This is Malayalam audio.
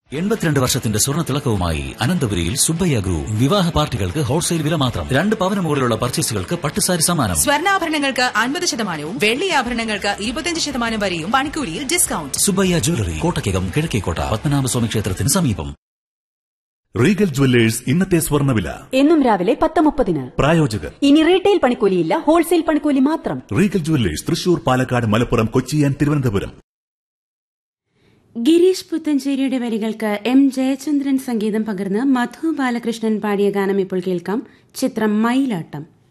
82 വർഷത്തിന്റെ സ്വർണ്ണ തിളക്കവുമായി അനന്തപുരിയിൽ സുബ്ബയ്യ ഗ്രൂപ്പ്. വിവാഹ പാർട്ടികൾക്ക് ഹോൾസെയിൽ വില മാത്രം. 2 പവന് മുകളിലുള്ള പർച്ചേസുകൾക്ക് പട്ടുസാരി സമ്മാനം. സ്വർണ്ണാഭരണങ്ങൾക്ക് 50% വെള്ളി ആഭരണങ്ങൾക്ക് 25% വരെയും പണിക്കൂലിയിൽ ഡിസ്കൗണ്ട്. സുബ്ബയ്യ ജ്വല്ലറി, കോട്ടയ്ക്കകം, കിഴക്കേക്കോട്ട, പത്മനാഭസ്വാമി ക്ഷേത്രത്തിന് സമീപം. റീഗൽ ജുവല്ലേഴ്സ് ഇന്നത്തെ സ്വർണ്ണവില എന്നും രാവിലെ 10:30. പ്രായോജകർ. ഇനി റീറ്റെയിൽ പണിക്കൂലിയില്ല, ഹോൾസെയിൽ പണിക്കൂലി മാത്രം. Regal jewellers Thrissur, Palakkad, Malappuram, Kochi and Thiruvananthapuram. Girish പുത്തഞ്ചേരിയുടെ വരികൾക്ക് എം ജയചന്ദ്രൻ സംഗീതം പകർന്ന് മധു ബാലകൃഷ്ണൻ പാടിയ ഗാനം ഇപ്പോൾ കേൾക്കാം. ചിത്രം മയിലാട്ടം.